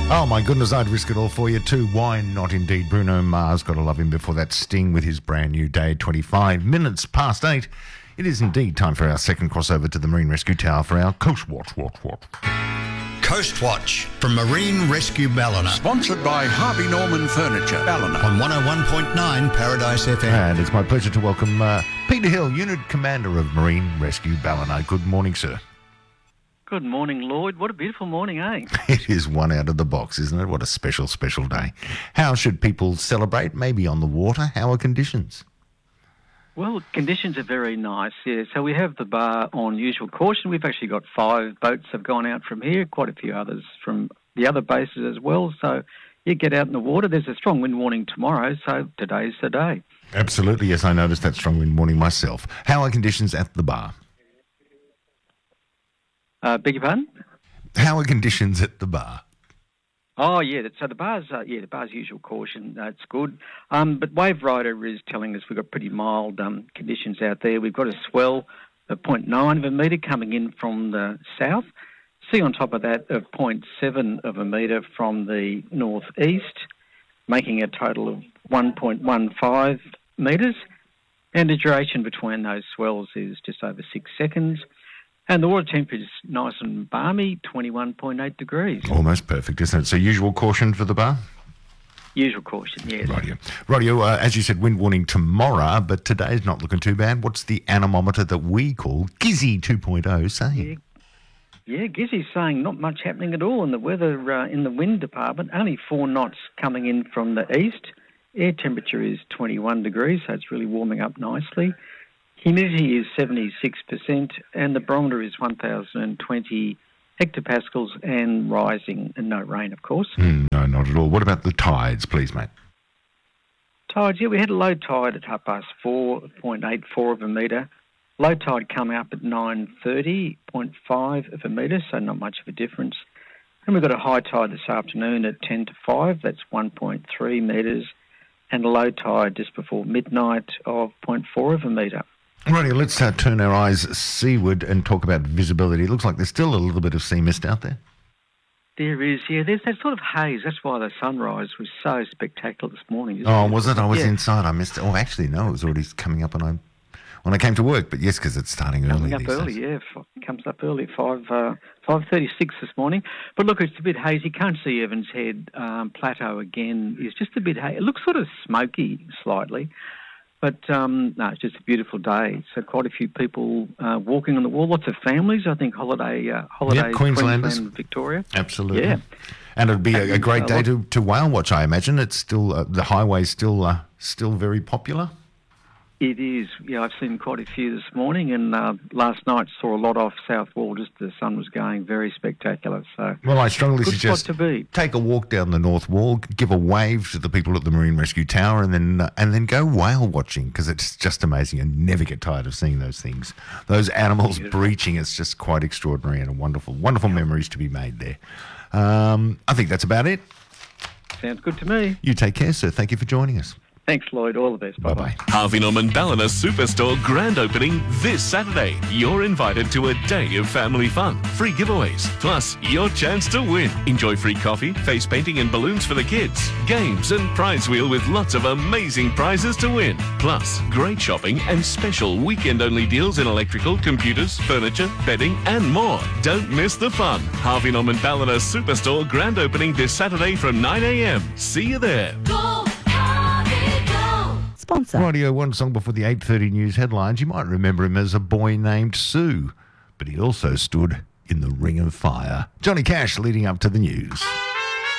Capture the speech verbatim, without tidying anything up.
Oh, my goodness, I'd risk it all for you too. Why not indeed? Bruno Mars, got to love him before that Sting with his brand new day, twenty-five minutes past eight. It is indeed time for our second crossover to the Marine Rescue Tower for our Coast Watch. Watch, watch. Coast Watch from Marine Rescue Ballina. Sponsored by Harvey Norman Furniture, Ballina. On one oh one point nine Paradise F M. And it's my pleasure to welcome uh, Peter Hill, Unit Commander of Marine Rescue Ballina. Good morning, sir. Good morning, Lloyd. What a beautiful morning, eh? It is one out of the box, isn't it? What a special, special day. How should people celebrate? Maybe on the water. How are conditions? Well, conditions are very nice, yeah. So we have the bar on usual caution. We've actually got five boats have gone out from here, quite a few others from the other bases as well. So you get out in the water. There's a strong wind warning tomorrow, so today's the day. Absolutely, yes. I noticed that strong wind warning myself. How are conditions at the bar? Uh, beg your pardon? How are conditions at the bar? Oh, yeah. So the bar's, uh, yeah, the bar's usual caution. That's good. Um, but Wave Rider is telling us we've got pretty mild um, conditions out there. We've got a swell of zero point nine of a metre coming in from the south. Sea on top of that of zero point seven of a metre from the northeast, making a total of one point one five metres. And the duration between those swells is just over six seconds. And the water temperature is nice and balmy, twenty-one point eight degrees. Almost perfect, isn't it? So usual caution for the bar? Usual caution, yes. Rightio. Rightio, uh, as you said, wind warning tomorrow, but today's not looking too bad. What's the anemometer that we call Gizzy two point oh saying? Yeah, yeah Gizzy's saying not much happening at all in the weather, uh, in the wind department. Only four knots coming in from the east. Air temperature is twenty-one degrees, so it's really warming up nicely. Humidity is seventy-six percent and the barometer is one thousand twenty hectopascals and rising, and no rain, of course. Mm, no, not at all. What about the tides, please, mate? Tides, yeah, we had a low tide at half past four, zero point eight four of a metre. Low tide come up at nine thirty, zero point five of a metre, so not much of a difference. And we've got a high tide this afternoon at ten to five, that's one point three metres, and a low tide just before midnight of zero point four of a metre. Righty, let's uh, turn our eyes seaward and talk about visibility. It looks like there's still a little bit of sea mist out there. There is, yeah. There's that sort of haze. That's why the sunrise was so spectacular this morning. Oh, was it? I was yeah. inside. I missed it. Oh, actually, no, it was already coming up when I when I came to work. But yes, because it's starting early. Coming up these early, days. yeah. It comes up early, five uh, five thirty-six this morning. But look, it's a bit hazy. Can't see Evans Head um, Plateau again. Is just a bit hazy. It looks sort of smoky slightly. But, um, no, it's just a beautiful day. So quite a few people uh, walking on the wall, lots of families, I think, holiday, uh, holidays, yep, Queenslanders. Queensland, Victoria. Absolutely. Yeah. And it'd be a, a great uh, day to, to whale watch, I imagine. It's still, uh, the highway's still, uh, still very popular. It is. Yeah, I've seen quite a few this morning, and uh, last night saw a lot off South Wall. Just the sun was going very spectacular. So, well, I strongly good suggest spot to be. Take a walk down the North Wall, give a wave to the people at the Marine Rescue Tower, and then uh, and then go whale watching, because it's just amazing. I never get tired of seeing those things, those animals Beautiful. breaching. It's just quite extraordinary and wonderful, wonderful memories to be made there. Um, I think that's about it. Sounds good to me. You take care, sir. Thank you for joining us. Thanks, Lloyd. All the best. Bye-bye. Bye-bye. Harvey Norman Ballina Superstore grand opening this Saturday. You're invited to a day of family fun, free giveaways, plus your chance to win. Enjoy free coffee, face painting and balloons for the kids, games and prize wheel with lots of amazing prizes to win. Plus, great shopping and special weekend-only deals in electrical, computers, furniture, bedding and more. Don't miss the fun. Harvey Norman Ballina Superstore grand opening this Saturday from nine a.m. See you there. Go! Sponsor. Radio, one song before the eight thirty news headlines. You might remember him as a boy named Sue, but he also stood in the Ring of Fire. Johnny Cash leading up to the news.